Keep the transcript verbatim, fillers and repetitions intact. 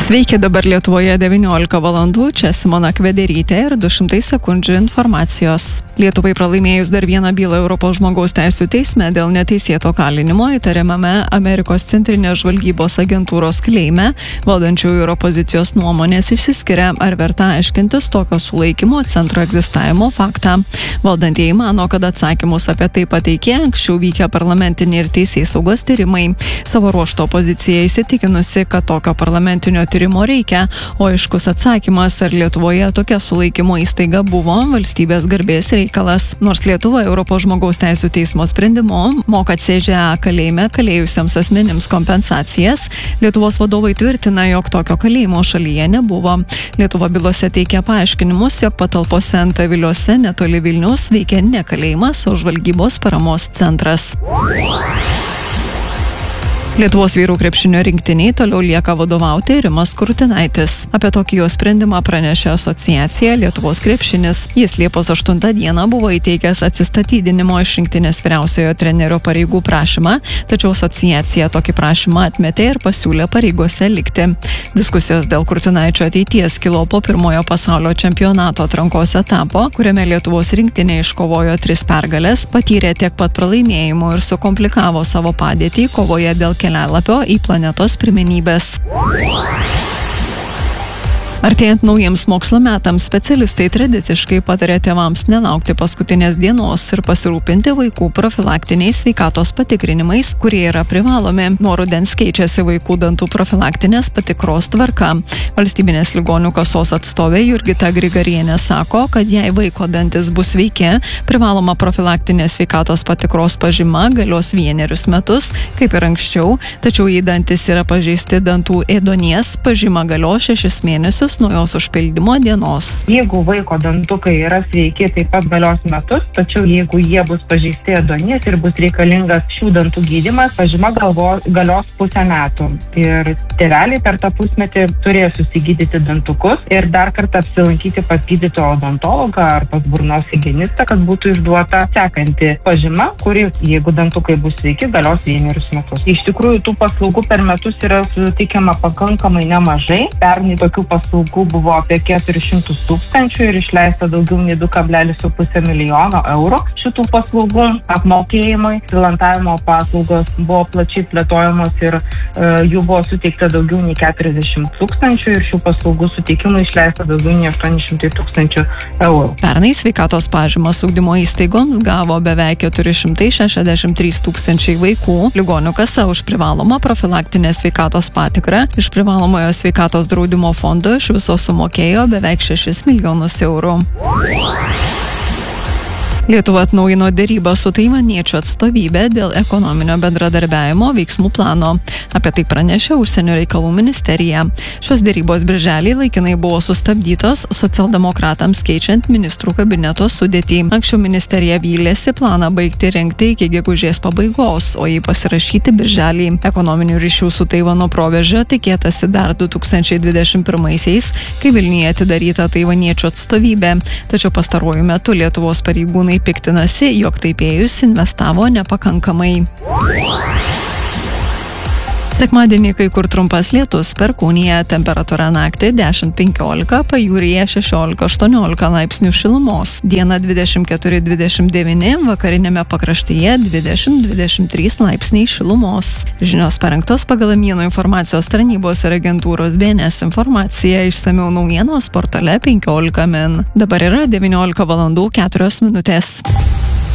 Sveiki, dabar Lietuvoje devyniolika valandų, čia Simona Kvederytė ir du šimtai sekundžių informacijos. Lietuvai pralaimėjus dar vieną bylą Europos žmogaus teisių teisme dėl neteisėto kalinimo įtariamame Amerikos centrinės žvalgybos agentūros kalėjime, valdančiųjų ir opozicijos nuomonės išsiskiria, ar verta aiškintis tokio sulaikymo centro egzistavimo faktą. Valdantieji mano, kad atsakymus apie tai pateikė anksčiau vykę parlamentiniai ir teisėsaugos tyrimai. Savo ruožto opozicija įsitikinusi, kad tokio parlamentinio tyrimo reikia, o aiškus atsakymas, ar Lietuvoje tokia sulaikymo įstaiga buvo valstybės garbės reikalas. Nors Lietuva Europos žmogaus teisių teismo sprendimu moka C Ž A kalėjime kalėjusiems asmenims kompensacijas, Lietuvos vadovai tvirtina, jog tokio kalėjimo šalyje nebuvo. Lietuva bylose teikia paaiškinimus, jog patalpose Antaviliuose netoli Vilniaus veikia ne kalėjimas, o žvalgybos paramos centras. Lietuvos vyrų krepšinio rinktiniai toliau lieka vadovauti Rimas Kurtinaitis. Apie tokį jo sprendimą pranešė asociacija Lietuvos krepšinis. Jis Liepos aštuntą dieną buvo įteikęs atsistatydinimo iš rinktinės vyriausiojo trenerio pareigų prašymą, tačiau asociacija tokį prašymą atmetė ir pasiūlė pareigose likti. Diskusijos dėl Kurtinaičio ateities kilo po pirmojo pasaulio čempionato atrankos etapo, kuriame Lietuvos rinktinė iškovojo tris pergales, patyrė tiek pat pralaimėjimų ir sukomplikavo savo padėtį kovoje dėl kelialapio į planetos pirmenybės. Artėjant naujiems mokslo metams, specialistai tradiciškai patarė tėvams nelaukti paskutinės dienos ir pasirūpinti vaikų profilaktiniais sveikatos patikrinimais, kurie yra privalomi. Nuo rudens keičiasi vaikų dantų profilaktinės patikros tvarka. Valstybinės ligonių kasos atstovė Jurgita Grigarienė sako, kad jei vaiko dantis bus sveiki, privaloma profilaktinė sveikatos patikros pažyma galios vienerius metus, kaip ir anksčiau, tačiau jei dantis yra pažeisti dantų ėduonies, pažyma galios šešis mėnesius nuo jos užpildymo dienos. Jeigu vaiko dantukai yra sveiki, taip pat galios metus, tačiau jeigu jie bus pažeisti ėduonies ir bus reikalingas šių dantų gydymas, pažyma galvo, galios pusę metų. Ir tėveliai per tą pusmetį turėjo susigydyti dantukus ir dar kartą apsilankyti pas gydytoją odontologą ar pas burnos higienistą, kad būtų išduota sekanti pažyma, kuri, jeigu dantukai bus sveiki, galios vienerius metus. Iš tikrųjų, tų paslaugų per metus yra suteikiama pakankamai nemažai. Pernai tokių paslaugų buvo apie keturis šimtus tūkstančių ir išleista daugiau nei du kablelis penki milijono eurų šitų paslaugų apmokėjimui. Filantavimo paslaugos buvo plačiai plėtojamos ir e, jų buvo suteikta daugiau nei keturiasdešimt tūkstančių ir šių paslaugų suteikimui išleista daugiau nei aštuoni šimtai tūkstančių eurų. Pernai sveikatos pažymas ugdymo įstaigoms gavo beveik keturi šimtai šešiasdešimt trys tūkstančiai vaikų. Ligonių kasa už privalomą profilaktinę sveikatos patikrą iš privalomojo sveikatos draudimo fondo iš viso sumokėjo beveik šešis milijonus eurų. Lietuva atnaujino derybą su taivaniečių atstovybė dėl ekonominio bendradarbiavimo veiksmų plano. Apie tai pranešė Užsienio reikalų ministerija. Šios derybos birželį laikinai buvo sustabdytos socialdemokratams keičiant ministrų kabineto sudėtį. Anksčiau ministerija vylėsi planą baigti rengti iki gegužės pabaigos, o jį pasirašyti birželį. Ekonominių ryšių su Taivano proveržio tikėtasi dar du tūkstančiai dvidešimt pirmaisiais, kai Vilniuje atidaryta taivaniečių atstovybė. Tačiau pastaruoju metu Lietuvos pareigūnai piktinasi, jog Taipėjus investavo nepakankamai. Sekmadienį kai kur trumpas lietus, Perkūnija, temperatūra naktį dešimt penkiolika, pajūryje šešiolika aštuoniolika laipsnių šilumos, diena dvidešimt keturi dvidešimt devyni, vakarinėme pakraštyje dvidešimt dvidešimt trys laipsniai šilumos. Žinios parengtos pagal Amienų informacijos tarnybos ir agentūros B N S informacija, išsamiau naujienos portale penkiolika min. Dabar yra devyniolika valandų keturios minutės.